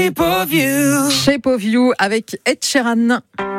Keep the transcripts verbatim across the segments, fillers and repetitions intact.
Shape of You. Shape of You avec Ed Sheeran.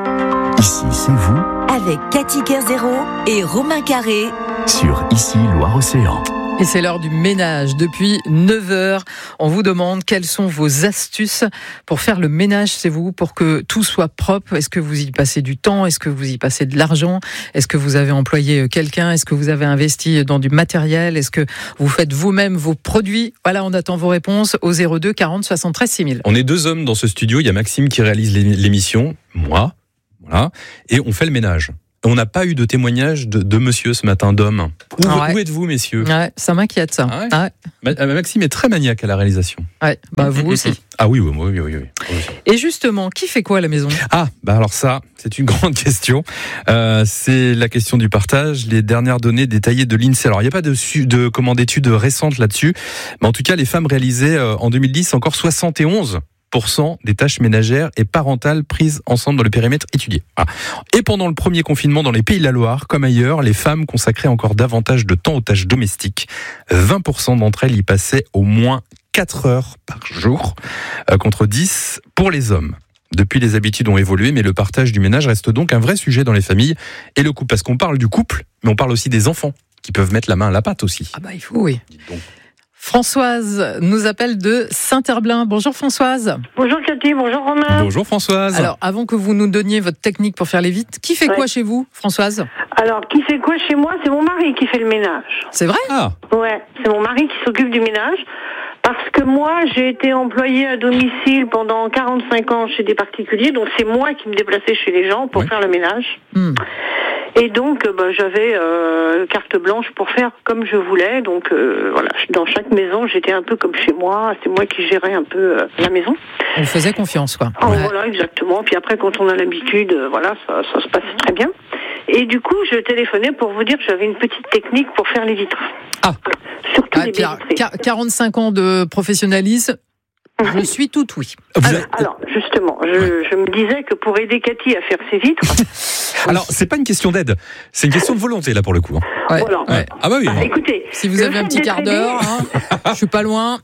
Ici, c'est vous. Avec Cathy Kerzero et Romain Carré. Sur Ici, Loire-Océan. Et c'est l'heure du ménage. Depuis neuf heures, on vous demande quelles sont vos astuces pour faire le ménage chez vous, pour que tout soit propre. Est-ce que vous y passez du temps? Est-ce que vous y passez de l'argent? Est-ce que vous avez employé quelqu'un? Est-ce que vous avez investi dans du matériel? Est-ce que vous faites vous-même vos produits? Voilà, on attend vos réponses au zéro deux quarante soixante-treize six mille. On est deux hommes dans ce studio. Il y a Maxime qui réalise l'émission, moi, voilà, et on fait le ménage. On n'a pas eu de témoignage de, de monsieur ce matin, d'homme. Où, Ah ouais. où êtes-vous, messieurs? Ouais, ça m'inquiète, ça. Ah ouais. Ah ouais. Ma- Maxime est très maniaque à la réalisation. Ouais, bah vous aussi. Ah oui, oui, oui, oui, oui. oui. Et justement, qui fait quoi à la maison? Ah, bah alors ça, c'est une grande question. Euh, c'est la question du partage. Les dernières données détaillées de l'INSEE. Alors, il n'y a pas de, su- de comment d'études récentes là-dessus, mais en tout cas, les femmes réalisaient euh, en deux mille dix encore soixante et onze pour cent des tâches ménagères et parentales prises ensemble dans le périmètre étudié. Ah. Et pendant le premier confinement dans les Pays de la Loire, comme ailleurs, les femmes consacraient encore davantage de temps aux tâches domestiques. vingt pour cent d'entre elles y passaient au moins quatre heures par jour, euh, contre dix pour les hommes. Depuis, les habitudes ont évolué, mais le partage du ménage reste donc un vrai sujet dans les familles et le couple. Parce qu'on parle du couple, mais on parle aussi des enfants qui peuvent mettre la main à la pâte aussi. Ah bah il faut, oui. Dites donc. Françoise nous appelle de Saint-Herblain. Bonjour Françoise. Bonjour Cathy, bonjour Romain. Bonjour Françoise. Alors, avant que vous nous donniez votre technique pour faire les vitres, qui fait Ouais. quoi chez vous, Françoise? Alors, qui fait quoi chez moi? C'est mon mari qui fait le ménage. C'est vrai? Ah, Ouais, c'est mon mari qui s'occupe du ménage. Parce que moi, j'ai été employée à domicile pendant quarante-cinq ans chez des particuliers, donc c'est moi qui me déplaçais chez les gens pour Ouais. faire le ménage. Hmm. Et donc, euh, bah, j'avais euh, carte blanche pour faire comme je voulais. Donc, euh, voilà, dans chaque maison, j'étais un peu comme chez moi. C'est moi qui gérais un peu euh, la maison. On vous faisait confiance, quoi. Oh, Ouais. Voilà, exactement. Puis après, quand on a l'habitude, euh, voilà, ça, ça se passe très bien. Et du coup, je téléphonais pour vous dire que j'avais une petite technique pour faire les vitres. Ah. Surtout Ah, les puis, baies vitrées. quar- quarante-cinq ans de professionnalisme, je suis tout oui. vous Alors, avez- Alors, justement, je, je me disais que pour aider Cathy à faire ses vitres, alors c'est pas une question d'aide, c'est une question de volonté là pour le coup. hein. Ouais, voilà. ouais. Ah bah oui. bah, écoutez, Si vous le avez un fait petit d'être quart aidé- d'heure, hein, je suis pas loin.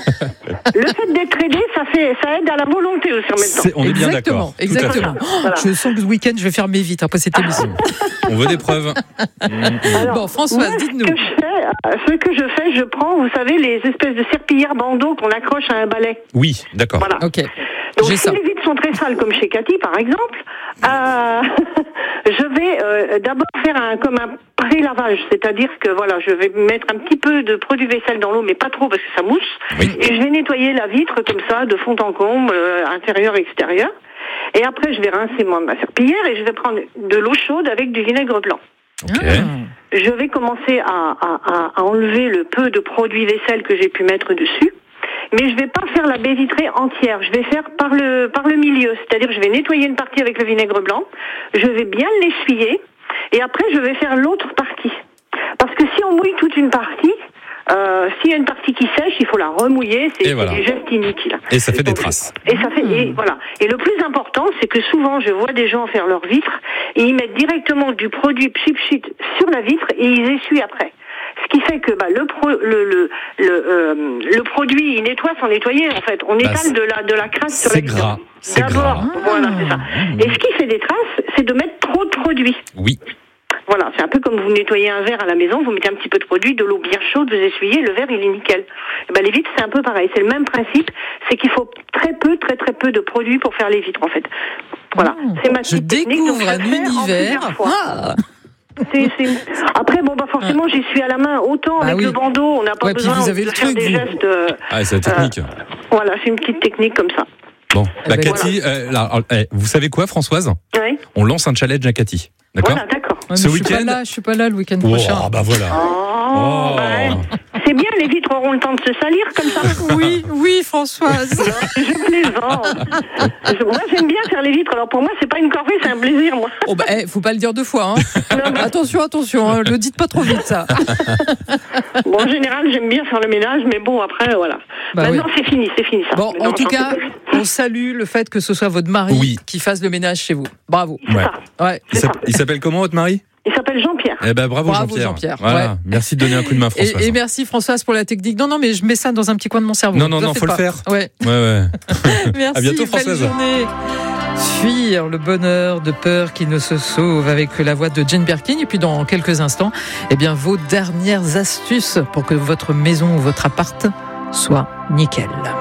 le fait d'être aidé, ça fait, ça aide à la volonté aussi en même temps. C'est- on est bien exactement, d'accord. Tout à fait. exactement. Oh, Voilà. Je sens que ce week-end, je vais faire mes vitres après cette émission. On veut des preuves. Alors, Bon, Françoise, moi, dites-nous. Ce que, je fais, euh, ce que je fais, je prends, vous savez, les espèces de serpillères bandeaux qu'on accroche à un balai. Oui, d'accord. Voilà. Ok, Donc, j'ai si ça. les vitres sont très sales, comme chez Cathy, par exemple, euh, je vais euh, d'abord faire un, comme un pré-lavage, c'est-à-dire que voilà, je vais mettre un petit peu de produit vaisselle dans l'eau, mais pas trop parce que ça mousse, Oui. et je vais nettoyer la vitre comme ça, de fond en comble, euh, intérieur, extérieur. Et après, je vais rincer ma ma serpillière et je vais prendre de l'eau chaude avec du vinaigre blanc. Ok. Ah. Je vais commencer à, à, à, à enlever le peu de produit vaisselle que j'ai pu mettre dessus. Mais je vais pas faire la baie vitrée entière. Je vais faire par le par le milieu, c'est-à-dire je vais nettoyer une partie avec le vinaigre blanc. Je vais bien l'essuyer et après je vais faire l'autre partie. Parce que si on mouille toute une partie, euh, s'il y a une partie qui sèche, il faut la remouiller. C'est Et voilà. c'est des gestes inutiles. Et ça fait des Donc, traces. Et ça fait et voilà. Et le plus important, c'est que souvent je vois des gens faire leurs vitres et ils mettent directement du produit pchit-pchit sur la vitre et ils essuient après. Ce qui fait que bah, le, pro, le, le, le, euh, le produit, il nettoie sans nettoyer en fait. On étale c'est- de la, de la crasse sur la c'est vitre. gras, c'est D'abord, gras. voilà, c'est ça. Et ce qui fait des traces, c'est de mettre trop de produit. Oui. Voilà, c'est un peu comme vous nettoyez un verre à la maison, vous mettez un petit peu de produit, de l'eau bien chaude, vous essuyez, le verre il est nickel. Et ben, les vitres c'est un peu pareil, c'est le même principe, c'est qu'il faut très peu, très très peu de produits pour faire les vitres en fait. Voilà, c'est ma Je petite technique, donc découvre je un le fais en univers. plusieurs fois. Ah. C'est- c'est- Après, bon, bah forcément, j'y suis à la main. Autant Bah avec oui. le bandeau, on n'a pas Ouais, puis besoin vous avez de le faire truc, des vous. gestes. euh, Ah, c'est la technique. voilà, c'est une petite technique comme ça. Bon, Eh bah, ben, Cathy, euh, là, alors, eh, vous savez quoi, Françoise? Oui. On lance un challenge à Cathy. D'accord? Voilà, d'accord. Ouais, mais Ce je suis pas week-end- là, je suis pas là le week-end Oh, prochain. bah voilà. Oh, Oh. bah, c'est bien, les vitres auront le temps de se salir comme ça. Oui, oui, Françoise. Je plaisante. Je- moi, j'aime bien faire les vitres. Alors pour moi, c'est pas une corvée, c'est un plaisir, moi. Oh bah, eh, faut pas le dire deux fois. Hein. Attention, attention, hein, le dites pas trop vite ça. Bon, en général, j'aime bien faire le ménage, mais bon, après, voilà. Bah Maintenant, oui. c'est fini, c'est fini ça. Bon, Maintenant, en tout j'en cas, peux plus. on salue le fait que ce soit votre mari Oui. qui fasse le ménage chez vous. Bravo. Ouais. Ça. Ouais. Il s'appelle- il s'appelle comment, votre mari? Il s'appelle Jean-Pierre. Eh ben bravo, Bravo, Jean-Pierre. Jean-Pierre. Voilà. Ouais. Merci de donner un coup de main, Françoise. Et, et merci Françoise pour la technique. Non, non, mais je mets ça dans un petit coin de mon cerveau. Non, non, Vous en non, faites faut le pas. faire. Ouais. Ouais, ouais. Merci. À bientôt, belle Françoise. journée. Fuir le bonheur de peur qui ne se sauve avec la voix de Jane Birkin. Et puis dans quelques instants, eh bien, vos dernières astuces pour que votre maison ou votre appart soit nickel.